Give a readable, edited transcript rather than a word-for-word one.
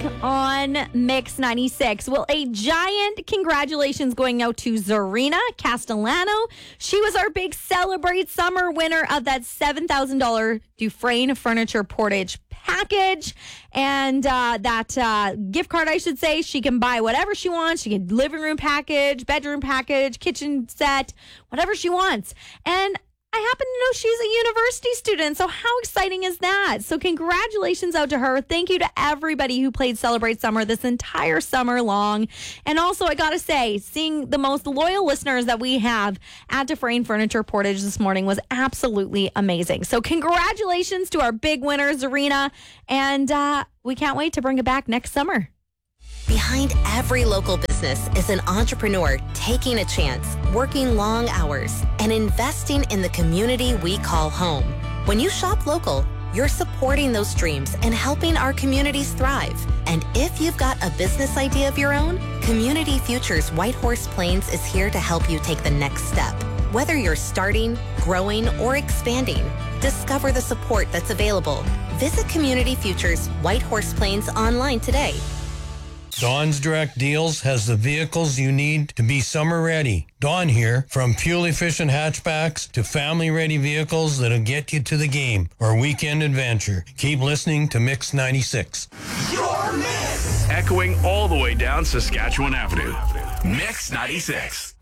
on Mix 96. Well, a giant congratulations going out to Zarina Castellano. She was our big Celebrate Summer winner of that $7,000 Dufresne Furniture Portage package. And that gift card, I should say, she can buy whatever she wants. She can living room package, bedroom package, kitchen set, whatever she wants. And I happen to know she's a university student, so how exciting is that? So congratulations out to her. Thank you to everybody who played Celebrate Summer this entire summer long. And also, I got to say, seeing the most loyal listeners that we have at Dufresne Furniture Portage this morning was absolutely amazing. So congratulations to our big winner, Zarina, and we can't wait to bring it back next summer. Behind every local business is an entrepreneur taking a chance, working long hours, and investing in the community we call home. When you shop local, you're supporting those dreams and helping our communities thrive. And if you've got a business idea of your own, Community Futures Whitehorse Plains is here to help you take the next step. Whether you're starting, growing, or expanding, discover the support that's available. Visit Community Futures Whitehorse Plains online today. Dawn's Direct Deals has the vehicles you need to be summer ready. Dawn here, from fuel-efficient hatchbacks to family-ready vehicles that'll get you to the game or weekend adventure. Keep listening to Mix 96. Your Mix! Echoing all the way down Saskatchewan Avenue. Mix 96.